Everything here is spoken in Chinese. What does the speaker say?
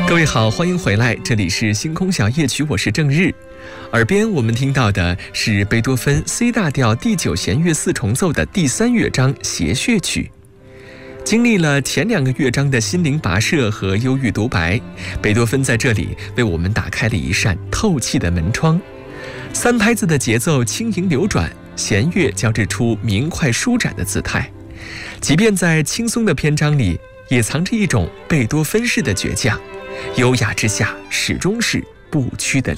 各位好，欢迎回来，这里是星空小夜曲，我是郑日。耳边我们听到的是贝多芬 C 大调第9弦乐4重奏的第3乐章谐谑曲。经历了前2个乐章的心灵跋涉和忧郁独白，贝多芬在这里为我们打开了一扇透气的门窗。3拍子的节奏轻盈流转，弦乐交织出明快舒展的姿态。即便在轻松的篇章里，也藏着一种贝多芬式的倔强，优雅之下始终是不屈的